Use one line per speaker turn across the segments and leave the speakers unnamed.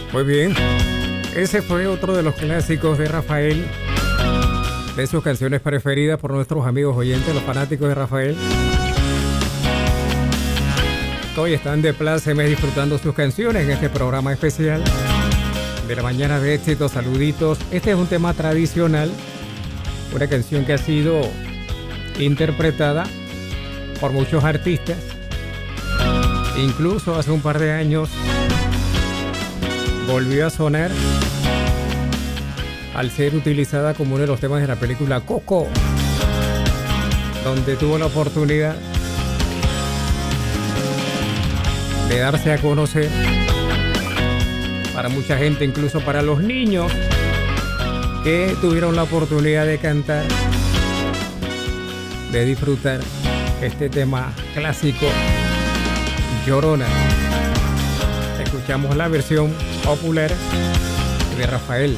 Muy bien, ese fue otro de los clásicos de Rafael, de sus canciones preferidas por nuestros amigos oyentes, los fanáticos de Rafael. Hoy están de plácemes disfrutando sus canciones en este programa especial de la mañana de éxitos, saluditos. Este es un tema tradicional, una canción que ha sido interpretada por muchos artistas. Incluso hace un par de años volvió a sonar al ser utilizada como uno de los temas de la película Coco, donde tuvo la oportunidad de darse a conocer para mucha gente, incluso para los niños que tuvieron la oportunidad de cantar, de disfrutar este tema clásico, Llorona. Escuchamos la versión popular de Rafael.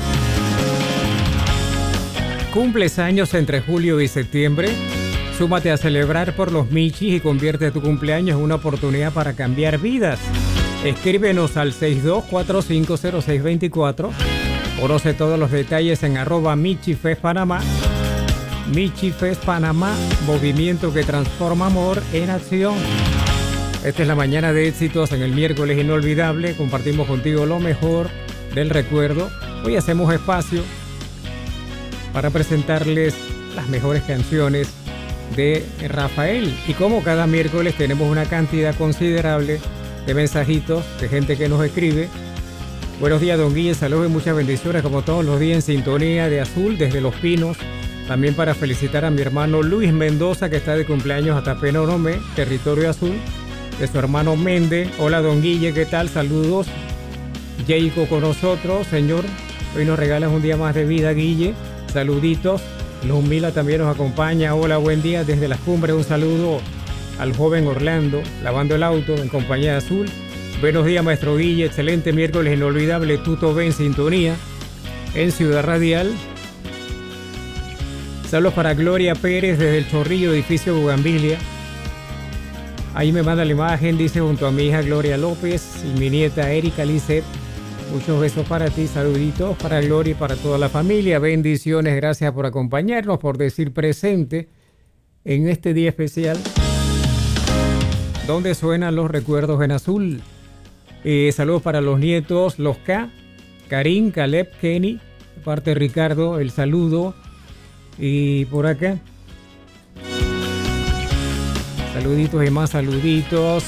¿Cumples años entre julio y septiembre? Súmate a celebrar por los Michis y convierte tu cumpleaños en una oportunidad para cambiar vidas. Escríbenos al 62450624. Conoce todos los detalles en @MichiFestPanamá. Michifest Panamá, movimiento que transforma amor en acción. Esta es la mañana de éxitos en el miércoles inolvidable. Compartimos contigo lo mejor del recuerdo. Hoy hacemos espacio para presentarles las mejores canciones de Rafael. Y como cada miércoles tenemos una cantidad considerable de mensajitos de gente que nos escribe. Buenos días, don Guille, saludos y muchas bendiciones como todos los días en sintonía de Azul desde Los Pinos. También para felicitar a mi hermano Luis Mendoza, que está de cumpleaños hasta Penoromé, territorio azul, de su hermano Mende. Hola, don Guille, ¿qué tal? Saludos. Jayco con nosotros, señor. Hoy nos regalas un día más de vida, Guille. Saluditos. Luz Mila también nos acompaña. Hola, buen día desde las cumbres. Un saludo al joven Orlando, lavando el auto en compañía de Azul. Buenos días, maestro Guille. Excelente miércoles inolvidable. Tuto B en sintonía en Ciudad Radial. Saludos para Gloria Pérez desde el Chorrillo, edificio Bugambilia. Ahí me manda la imagen, dice, junto a mi hija Gloria López y mi nieta Erika Lisset. Muchos besos para ti, saluditos para Gloria y para toda la familia. Bendiciones, gracias por acompañarnos, por decir presente en este día especial donde suenan los recuerdos en azul. Saludos para los nietos, los K, Karim, Caleb, Kenny, de parte de Ricardo, el saludo. Y por acá, saluditos y más saluditos.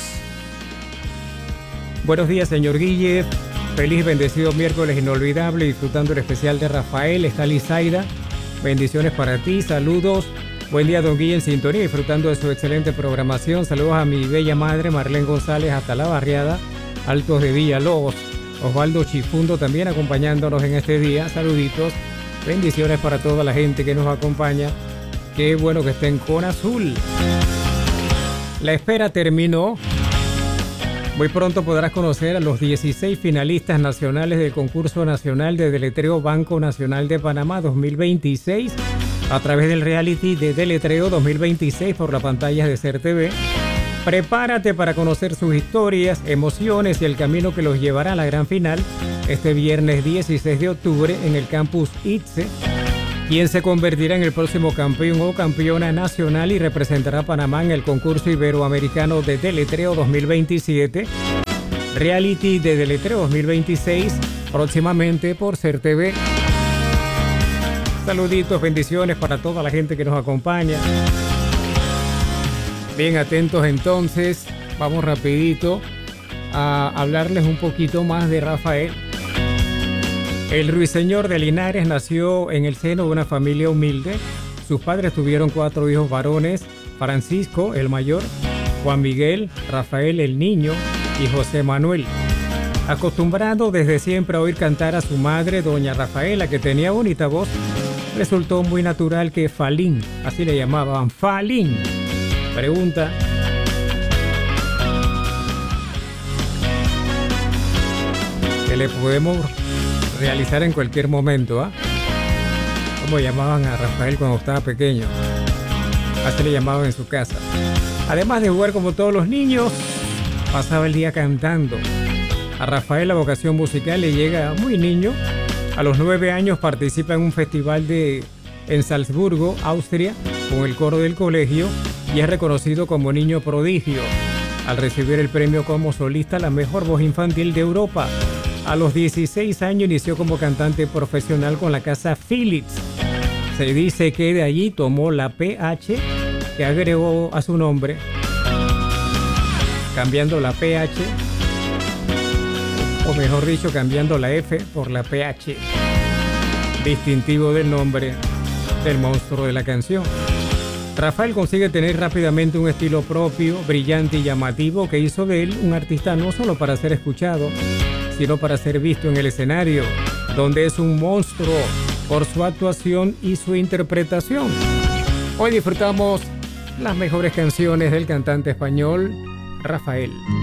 Buenos días, señor Guille. Feliz, bendecido miércoles inolvidable, disfrutando el especial de Rafael. Está Lizaida. Bendiciones para ti, saludos. Buen día, don Guille, en sintonía, disfrutando de su excelente programación. Saludos a mi bella madre, Marlene González, hasta la barriada Altos de Villalobos. Osvaldo Chifundo también acompañándonos en este día. Saluditos. Bendiciones para toda la gente que nos acompaña. Qué bueno que estén con Azul. La espera terminó. Muy pronto podrás conocer a los 16 finalistas nacionales del concurso nacional de deletreo Banco Nacional de Panamá 2026 a través del reality de Deletreo 2026 por las pantallas de Ser TV. Prepárate para conocer sus historias, emociones y el camino que los llevará a la gran final este viernes 16 de octubre en el campus ITSE, quien se convertirá en el próximo campeón o campeona nacional y representará a Panamá en el concurso iberoamericano de Deletreo 2027, reality de Deletreo 2026, próximamente por Ser TV. Saluditos, bendiciones para toda la gente que nos acompaña. Bien, atentos entonces, vamos rapidito a hablarles un poquito más de Rafael. El ruiseñor de Linares nació en el seno de una familia humilde. Sus padres tuvieron 4 hijos varones: Francisco, el mayor, Juan Miguel, Rafael, el niño, y José Manuel. Acostumbrado desde siempre a oír cantar a su madre, doña Rafaela, que tenía bonita voz, resultó muy natural que Falín, así le llamaban, Falín. Pregunta: ¿qué le podemos realizar en cualquier momento? ¿Cómo llamaban a Rafael cuando estaba pequeño? Así le llamaban en su casa. Además de jugar como todos los niños, pasaba el día cantando. A Rafael la vocación musical le llega muy niño. A los 9 años participa en un festival en Salzburgo, Austria, con el coro del colegio y es reconocido como niño prodigio al recibir el premio como solista la mejor voz infantil de Europa. A los 16 años inició como cantante profesional con la casa Philips. Se dice que de allí tomó la PH que agregó a su nombre, cambiando la PH, o mejor dicho, cambiando la F por la PH, distintivo del nombre del monstruo de la canción. Rafael consigue tener rápidamente un estilo propio, brillante y llamativo que hizo de él un artista no solo para ser escuchado, sino para ser visto en el escenario, donde es un monstruo por su actuación y su interpretación. Hoy disfrutamos las mejores canciones del cantante español Rafael.